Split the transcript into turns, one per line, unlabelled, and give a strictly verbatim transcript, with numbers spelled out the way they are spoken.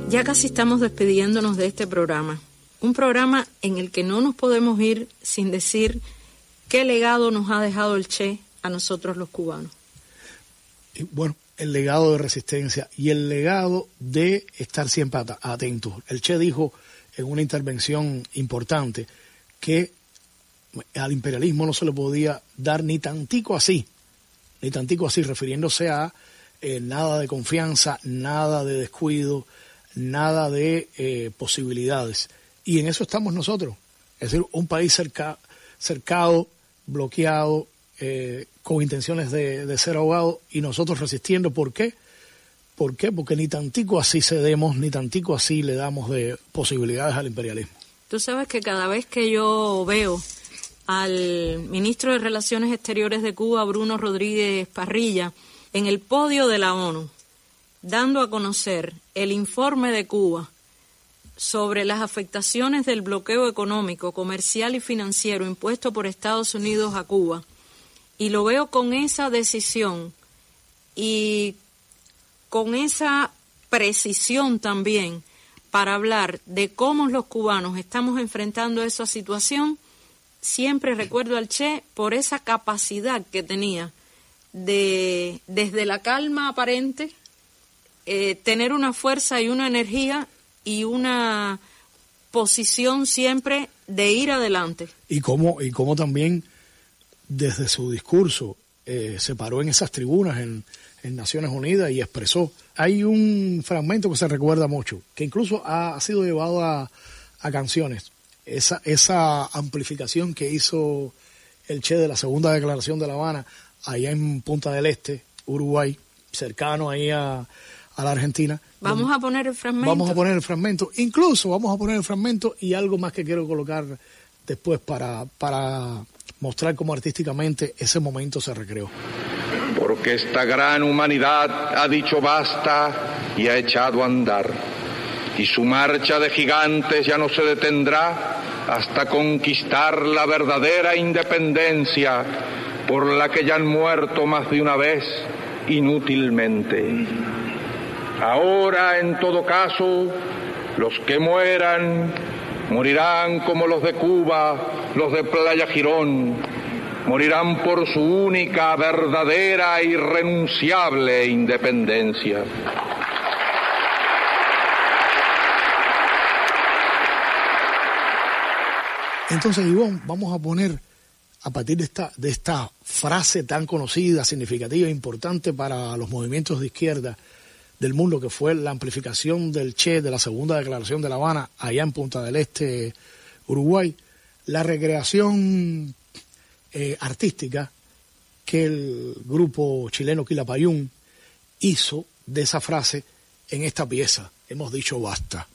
Ya casi estamos despidiéndonos de este programa. Un programa en el que no nos podemos ir sin decir qué legado nos ha dejado el Che a nosotros los cubanos.
Y bueno, el legado de resistencia y el legado de estar siempre at- atentos. El Che dijo en una intervención importante que al imperialismo no se le podía dar ni tantico así, ni tantico así, refiriéndose a eh, nada de confianza, nada de descuido, nada de eh, posibilidades. Y en eso estamos nosotros. Es decir, un país cerca, cercado, bloqueado, eh, con intenciones de, de ser ahogado, y nosotros resistiendo. ¿Por qué? ¿Por qué? Porque ni tantico así cedemos, ni tantico así le damos de posibilidades al imperialismo.
Tú sabes que cada vez que yo veo al ministro de Relaciones Exteriores de Cuba, Bruno Rodríguez Parrilla, en el podio de la ONU, dando a conocer el informe de Cuba sobre las afectaciones del bloqueo económico, comercial y financiero impuesto por Estados Unidos a Cuba, y lo veo con esa decisión y con esa precisión también para hablar de cómo los cubanos estamos enfrentando esa situación, siempre recuerdo al Che por esa capacidad que tenía de, desde la calma aparente, eh, tener una fuerza y una energía y una posición siempre de ir adelante.
Y cómo, y cómo también desde su discurso eh, se paró en esas tribunas en, en Naciones Unidas y expresó. Hay un fragmento que se recuerda mucho, que incluso ha, ha sido llevado a, a canciones. Esa, esa amplificación que hizo el Che de la segunda declaración de La Habana, allá en Punta del Este, Uruguay, cercano ahí a, a la Argentina.
Vamos a poner el fragmento.
Vamos a poner el fragmento, incluso vamos a poner el fragmento y algo más que quiero colocar después para, para mostrar cómo artísticamente ese momento se recreó.
Porque esta gran humanidad ha dicho basta y ha echado a andar, y su marcha de gigantes ya no se detendrá hasta conquistar la verdadera independencia por la que ya han muerto más de una vez inútilmente. Ahora, en todo caso, los que mueran, morirán como los de Cuba, los de Playa Girón, morirán por su única, verdadera e irrenunciable independencia.
Entonces, Ivonne, vamos a poner, a partir de esta, de esta frase tan conocida, significativa e importante para los movimientos de izquierda del mundo, que fue la amplificación del Che de la segunda declaración de La Habana, allá en Punta del Este, Uruguay, la recreación eh, artística que el grupo chileno Quilapayún hizo de esa frase en esta pieza. Hemos dicho basta.